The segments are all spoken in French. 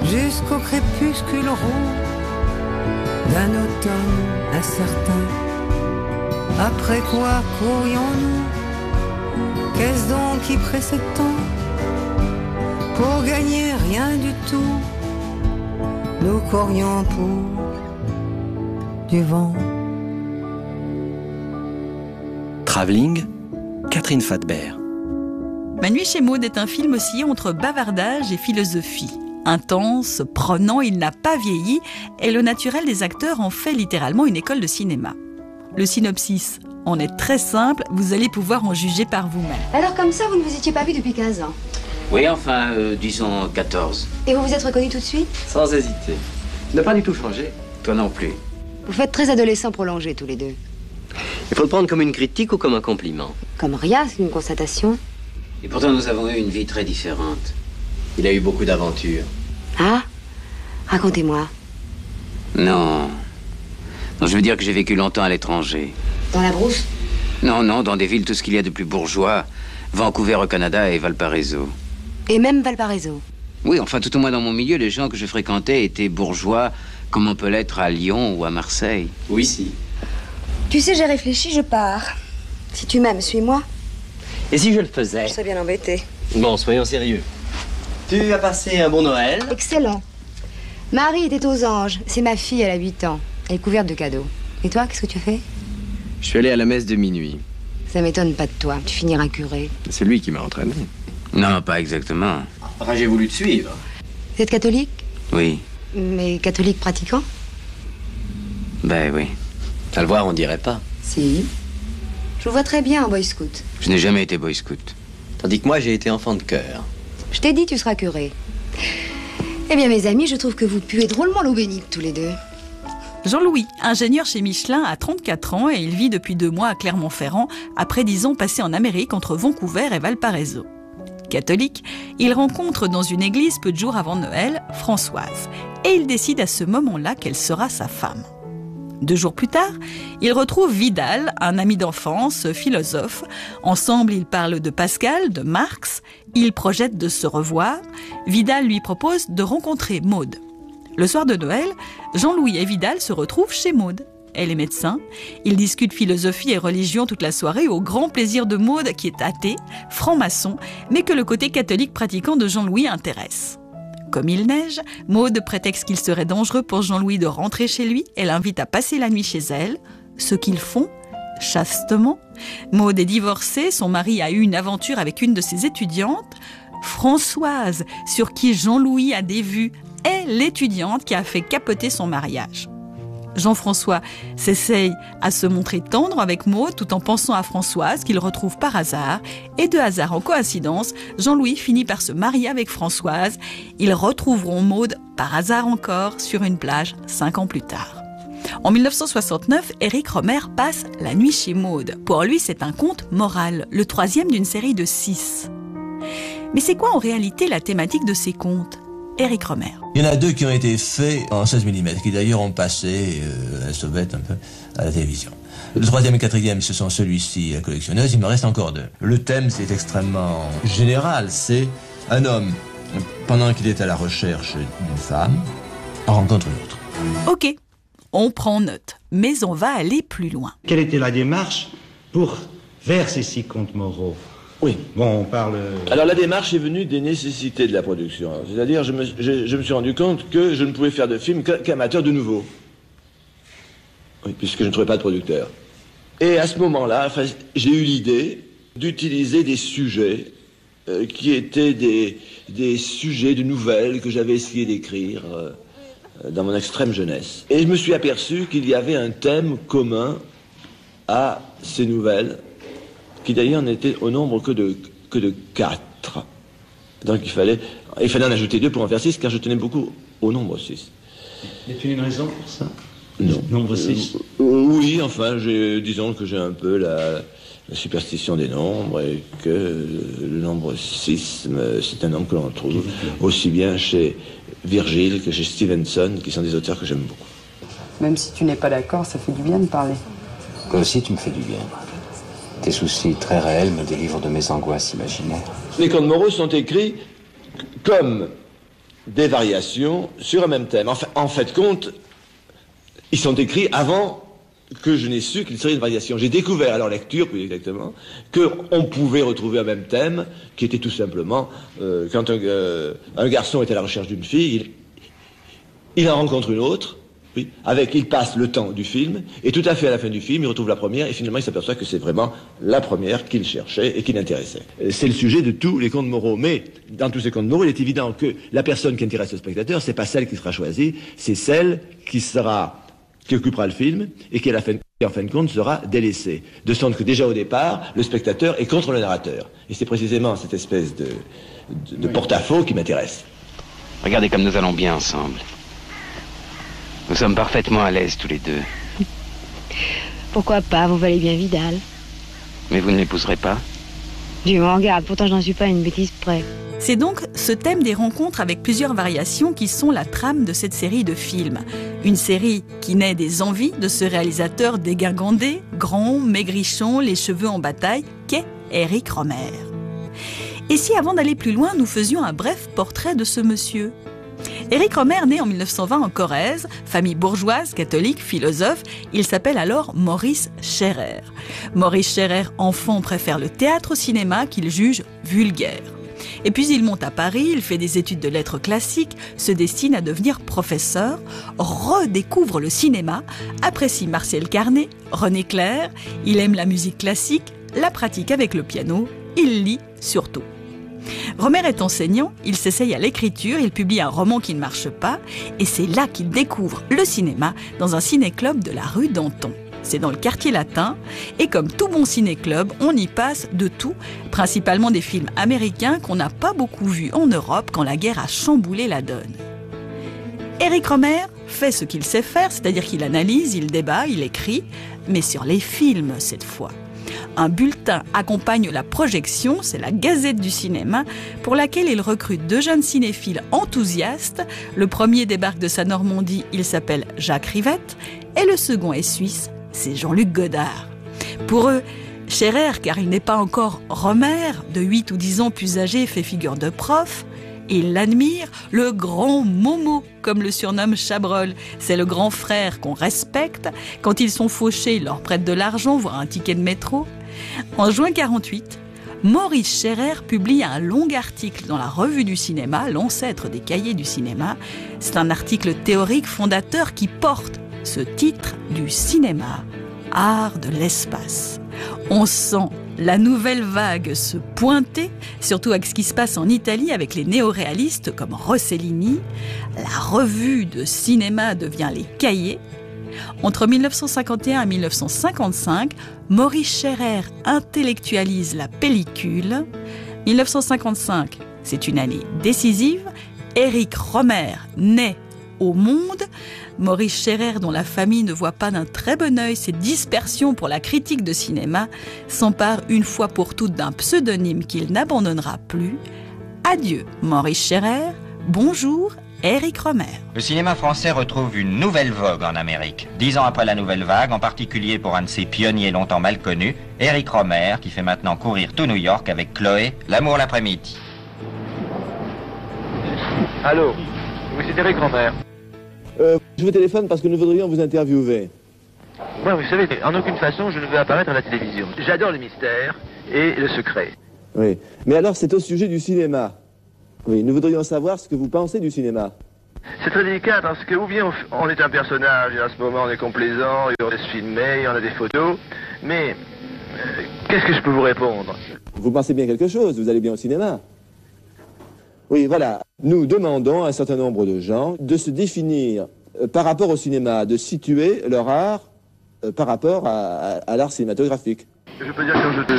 jusqu'au crépuscule rond d'un automne incertain. Après quoi courions-nous? Qu'est-ce donc qui précède tant? Pour gagner rien du tout, nous courions pour du vent. Travelling, Catherine Fathbert. Ma nuit chez Maud est un film oscillant entre bavardage et philosophie. Intense, prenant, il n'a pas vieilli et le naturel des acteurs en fait littéralement une école de cinéma. Le synopsis en est très simple, vous allez pouvoir en juger par vous-même. Alors comme ça, vous ne vous étiez pas vu depuis 15 ans? Oui, enfin, disons 14. Et vous vous êtes reconnu tout de suite? Sans hésiter. Tu n'as pas du tout changé. Toi non plus. Vous faites très adolescent prolongé tous les deux. Il faut le prendre comme une critique ou comme un compliment? Comme rien, c'est une constatation. Et pourtant, nous avons eu une vie très différente. Il a eu beaucoup d'aventures. Ah? Racontez-moi. Non. Non, je veux dire que j'ai vécu longtemps à l'étranger. Dans la brousse? Non, dans des villes, tout ce qu'il y a de plus bourgeois. Vancouver au Canada et Valparaiso. Et même Valparaiso? Oui, enfin, tout au moins dans mon milieu, les gens que je fréquentais étaient bourgeois, comme on peut l'être à Lyon ou à Marseille. Ou ici. Tu sais, j'ai réfléchi, je pars. Si tu m'aimes, suis-moi. Et si je le faisais? Je serais bien embêtée. Bon, soyons sérieux. Tu as passé un bon Noël? Excellent. Marie était aux anges. C'est ma fille, elle a 8 ans. Elle est couverte de cadeaux. Et toi, qu'est-ce que tu as fait? Je suis allé à la messe de minuit. Ça m'étonne pas de toi. Tu finiras curé. C'est lui qui m'a entraîné. Non, pas exactement. Enfin, j'ai voulu te suivre. Vous êtes catholique? Oui. Mais catholique pratiquant? Ben oui. À le voir, on dirait pas. Si. Je vous vois très bien en boy scout. Je n'ai jamais été boy scout. Tandis que moi, j'ai été enfant de cœur. Je t'ai dit, tu seras curé. Eh bien, mes amis, je trouve que vous puez drôlement l'eau bénite, tous les deux. Jean-Louis, ingénieur chez Michelin, a 34 ans et il vit depuis 2 mois à Clermont-Ferrand, après 10 ans passés en Amérique entre Vancouver et Valparaiso. Catholique, il rencontre dans une église peu de jours avant Noël Françoise et il décide à ce moment-là qu'elle sera sa femme. 2 jours plus tard, il retrouve Vidal, un ami d'enfance, philosophe. Ensemble, ils parlent de Pascal, de Marx. Ils projettent de se revoir. Vidal lui propose de rencontrer Maud. Le soir de Noël, Jean-Louis et Vidal se retrouvent chez Maud. Elle est médecin. Ils discutent philosophie et religion toute la soirée au grand plaisir de Maud, qui est athée, franc-maçon, mais que le côté catholique pratiquant de Jean-Louis intéresse. Comme il neige, Maud prétexte qu'il serait dangereux pour Jean-Louis de rentrer chez lui et l'invite à passer la nuit chez elle, ce qu'ils font chastement. Maud est divorcée, son mari a eu une aventure avec une de ses étudiantes. Françoise, sur qui Jean-Louis a des vues, est l'étudiante qui a fait capoter son mariage. Jean-François s'essaye à se montrer tendre avec Maud tout en pensant à Françoise qu'il retrouve par hasard. Et de hasard en coïncidence, Jean-Louis finit par se marier avec Françoise. Ils retrouveront Maud par hasard encore sur une plage 5 ans plus tard. En 1969, Éric Rohmer passe La nuit chez Maud. Pour lui, c'est un conte moral, le 3e d'une série de 6. Mais c'est quoi en réalité la thématique de ces contes ? Éric Rohmer. Il y en a 2 qui ont été faits en 16 mm, qui d'ailleurs ont passé à la sauvette un peu à la télévision. Le 3e et 4e, ce sont celui-ci, la collectionneuse, il me reste encore 2. Le thème, c'est extrêmement général, c'est un homme, pendant qu'il est à la recherche d'une femme, rencontre une autre. Ok, on prend note, mais on va aller plus loin. Quelle était la démarche vers ces 6 contes moraux? Oui. Bon, on parle... Alors la démarche est venue des nécessités de la production. C'est-à-dire, je me suis rendu compte que je ne pouvais faire de film qu'amateur de nouveau. Oui, puisque je ne trouvais pas de producteur. Et à ce moment-là, j'ai eu l'idée d'utiliser des sujets qui étaient des sujets de nouvelles que j'avais essayé d'écrire dans mon extrême jeunesse. Et je me suis aperçu qu'il y avait un thème commun à ces nouvelles, qui d'ailleurs n'était au nombre que de 4. Donc il fallait en ajouter 2 pour en faire 6, car je tenais beaucoup au nombre 6. Y a-t-il une raison pour ça? Non. Nombre 6 Oui, enfin, disons que j'ai un peu la superstition des nombres, et que le nombre 6, c'est un nombre que l'on trouve aussi bien chez Virgile que chez Stevenson, qui sont des auteurs que j'aime beaucoup. Même si tu n'es pas d'accord, ça fait du bien de parler. Toi aussi, tu me fais du bien. Tes soucis très réels me délivrent de mes angoisses imaginaires. Les contes moraux sont écrits comme des variations sur un même thème. En fait, compte, ils sont écrits avant que je n'ai su qu'il serait une variation. J'ai découvert à leur lecture, plus exactement, qu'on pouvait retrouver un même thème, qui était tout simplement, quand un garçon est à la recherche d'une fille, il en rencontre une autre, oui, il passe le temps du film, et tout à fait à la fin du film, il retrouve la première, et finalement il s'aperçoit que c'est vraiment la première qu'il cherchait et qui l'intéressait. C'est le sujet de tous les contes moraux, mais dans tous ces contes moraux, il est évident que la personne qui intéresse le spectateur, c'est pas celle qui sera choisie, c'est celle qui occupera le film, et qui en fin de compte sera délaissée. De sorte que déjà au départ, le spectateur est contre le narrateur. Et c'est précisément cette espèce de porte-à-faux qui m'intéresse. Regardez comme nous allons bien ensemble. Nous sommes parfaitement à l'aise tous les deux. Pourquoi pas, vous valez bien Vidal. Mais vous ne l'épouserez pas? Dieu m'en garde, pourtant je n'en suis pas à une bêtise près. C'est donc ce thème des rencontres avec plusieurs variations qui sont la trame de cette série de films. Une série qui naît des envies de ce réalisateur dégingandé, grand, maigrichon, les cheveux en bataille, qu'est Eric Rohmer. Et si avant d'aller plus loin, nous faisions un bref portrait de ce monsieur ? Eric Rohmer, né en 1920 en Corrèze, famille bourgeoise, catholique, philosophe, il s'appelle alors Maurice Scherrer. Maurice Scherrer, enfant, préfère le théâtre au cinéma qu'il juge vulgaire. Et puis il monte à Paris, il fait des études de lettres classiques, se destine à devenir professeur, redécouvre le cinéma, apprécie Marcel Carné, René Clair, il aime la musique classique, la pratique avec le piano, il lit surtout. Rohmer est enseignant, il s'essaye à l'écriture, il publie un roman qui ne marche pas, et c'est là qu'il découvre le cinéma dans un ciné-club de la rue Danton. C'est dans le quartier latin, et comme tout bon ciné-club, on y passe de tout, principalement des films américains qu'on n'a pas beaucoup vus en Europe quand la guerre a chamboulé la donne. Eric Rohmer fait ce qu'il sait faire, c'est-à-dire qu'il analyse, il débat, il écrit, mais sur les films cette fois. Un bulletin accompagne la projection, c'est la Gazette du cinéma, pour laquelle il recrute 2 jeunes cinéphiles enthousiastes. Le premier débarque de sa Normandie, il s'appelle Jacques Rivette, et le second est suisse, c'est Jean-Luc Godard. Pour eux, Scherrer, car il n'est pas encore Rohmer, de 8 ou 10 ans plus âgé, fait figure de prof. Il l'admire, le grand Momo, comme le surnomme Chabrol. C'est le grand frère qu'on respecte. Quand ils sont fauchés, il leur prête de l'argent, voire un ticket de métro. En juin 1948, Maurice Scherrer publie un long article dans la Revue du cinéma, l'ancêtre des cahiers du cinéma. C'est un article théorique fondateur qui porte ce titre du cinéma, art de l'espace. On sent la nouvelle vague se pointer, surtout avec ce qui se passe en Italie avec les néo-réalistes comme Rossellini. La revue de cinéma devient les cahiers. Entre 1951 et 1955, Maurice Scherrer intellectualise la pellicule. 1955, c'est une année décisive. Eric Rohmer naît au monde. Maurice Scherrer, dont la famille ne voit pas d'un très bon œil cette dispersion pour la critique de cinéma, s'empare une fois pour toutes d'un pseudonyme qu'il n'abandonnera plus. Adieu Maurice Scherrer, bonjour Eric Rohmer. Le cinéma français retrouve une nouvelle vogue en Amérique. 10 ans après la nouvelle vague, en particulier pour un de ses pionniers longtemps mal connus, Eric Rohmer, qui fait maintenant courir tout New York avec Chloé, L'amour l'après-midi. Allô, oui, c'est Eric Rohmer. Je vous téléphone parce que nous voudrions vous interviewer. Moi, vous savez, en aucune façon, je ne veux apparaître à la télévision. J'adore le mystère et le secret. Oui, mais alors c'est au sujet du cinéma. Oui, nous voudrions savoir ce que vous pensez du cinéma. C'est très délicat parce que ou bien on est un personnage et à ce moment on est complaisant, et on laisse filmer, on a des photos, mais qu'est-ce que je peux vous répondre? Vous pensez bien quelque chose, vous allez bien au cinéma. Oui, voilà. Nous demandons à un certain nombre de gens de se définir par rapport au cinéma, de situer leur art par rapport à l'art cinématographique. Je peux dire que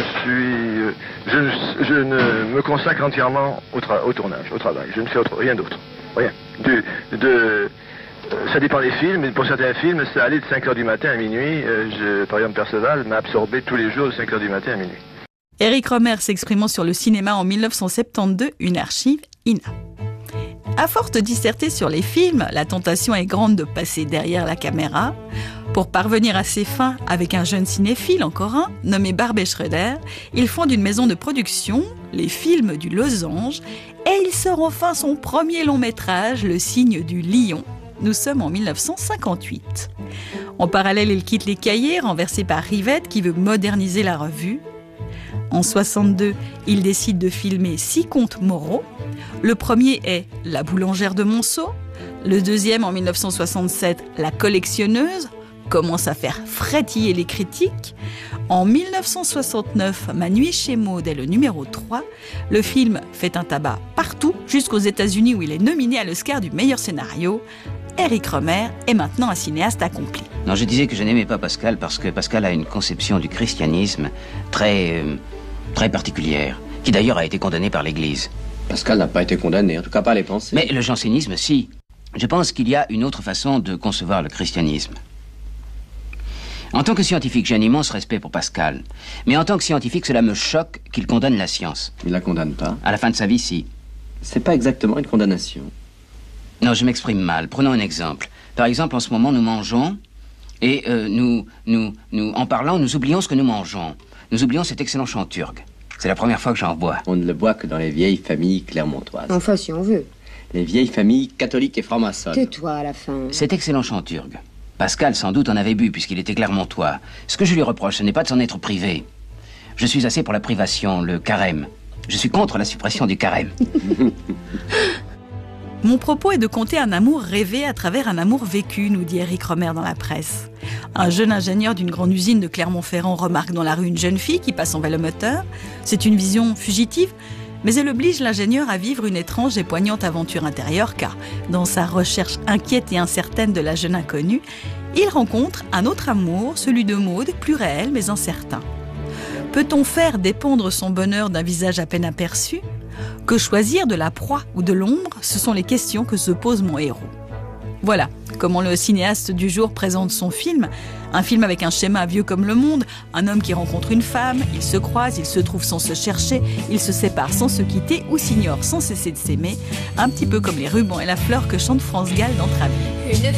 je ne me consacre entièrement au tournage, au travail. Je ne fais rien d'autre. Rien. Ça dépend des films, mais pour certains films, ça allait de 5h du matin à minuit. Par exemple, Perceval m'a absorbé tous les jours de 5h du matin à minuit. Eric Rohmer s'exprimant sur le cinéma en 1972, une archive INA. À force de disserter sur les films, la tentation est grande de passer derrière la caméra. Pour parvenir à ses fins, avec un jeune cinéphile, encore un, nommé Barbet Schroeder, ils fondent une maison de production, les Films du Losange, Et il sort enfin son premier long métrage, Le Cygne du Lion. Nous sommes en 1958. En parallèle, il quitte les cahiers, renversé par Rivette qui veut moderniser la revue. En 62, il décide de filmer 6 contes moraux. Le premier est La boulangère de Monceau. Le deuxième, en 1967, La collectionneuse, commence à faire frétiller les critiques. En 1969, Ma nuit chez Maud est le numéro 3. Le film fait un tabac partout, jusqu'aux États-Unis où il est nominé à l'Oscar du meilleur scénario. Éric Rohmer est maintenant un cinéaste accompli. Non, je disais que je n'aimais pas Pascal parce que Pascal a une conception du christianisme très particulière, qui d'ailleurs a été condamnée par l'Église. Pascal n'a pas été condamné, en tout cas pas les pensées. Mais le jansénisme, si. Je pense qu'il y a une autre façon de concevoir le christianisme. En tant que scientifique, j'ai un immense respect pour Pascal. Mais en tant que scientifique, cela me choque qu'il condamne la science. Il la condamne pas. À la fin de sa vie, si. C'est pas exactement une condamnation. Non, je m'exprime mal. Prenons un exemple. Par exemple, en ce moment, nous mangeons et en parlant, nous oublions ce que nous mangeons. Nous oublions cet excellent chant turc. C'est la première fois que j'en bois. On ne le boit que dans les vieilles familles clermontoises. Enfin, si on veut. Les vieilles familles catholiques et francs-maçonnes. Tais-toi à la fin. Cet excellent chant turc. Pascal, sans doute, en avait bu puisqu'il était clermontois. Ce que je lui reproche, ce n'est pas de s'en être privé. Je suis assez pour la privation, le carême. Je suis contre la suppression du carême. Mon propos est de conter un amour rêvé à travers un amour vécu, nous dit Éric Rohmer dans la presse. Un jeune ingénieur d'une grande usine de Clermont-Ferrand remarque dans la rue une jeune fille qui passe en vélomoteur. C'est une vision fugitive, mais elle oblige l'ingénieur à vivre une étrange et poignante aventure intérieure, car dans sa recherche inquiète et incertaine de la jeune inconnue, il rencontre un autre amour, celui de Maud, plus réel mais incertain. Peut-on faire dépendre son bonheur d'un visage à peine aperçu ? Que choisir, de la proie ou de l'ombre ? Ce sont les questions que se pose mon héros. Voilà comment le cinéaste du jour présente son film. Un film avec un schéma vieux comme le monde. Un homme qui rencontre une femme, ils se croisent, ils se trouvent sans se chercher, ils se séparent sans se quitter ou s'ignorent sans cesser de s'aimer. Un petit peu comme les rubans et la fleur que chante France Gall dans Travers.